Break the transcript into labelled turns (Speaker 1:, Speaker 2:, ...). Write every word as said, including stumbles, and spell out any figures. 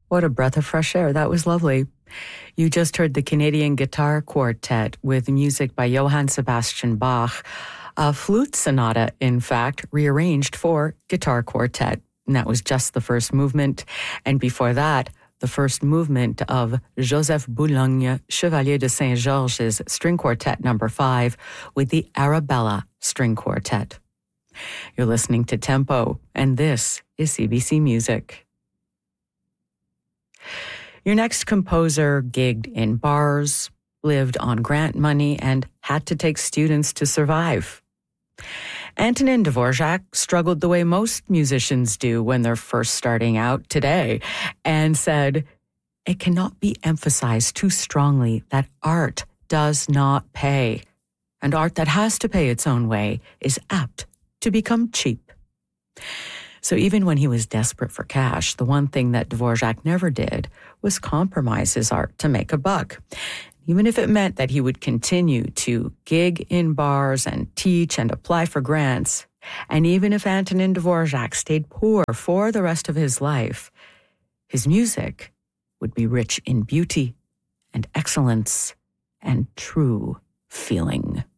Speaker 1: What a breath of fresh air. That was lovely. You just heard the Canadian Guitar Quartet with music by Johann Sebastian Bach, a flute sonata, in fact, rearranged for guitar quartet. And that was just the first movement. And before that, the first movement of Joseph Boulogne, Chevalier de Saint-Georges' String Quartet number five with the Arabella String Quartet. You're listening to Tempo, and this is C B C Music. Your next composer gigged in bars, lived on grant money, and had to take students to survive. Antonin Dvorak struggled the way most musicians do when they're first starting out today and said, "It cannot be emphasized too strongly that art does not pay, and art that has to pay its own way is apt to become cheap." So even when he was desperate for cash, the one thing that Dvorak never did was compromise his art to make a buck. Even if it meant that he would continue to gig in bars and teach and apply for grants, and even if Antonin Dvorak stayed poor for the rest of his life, his music would be rich in beauty and excellence and true feeling.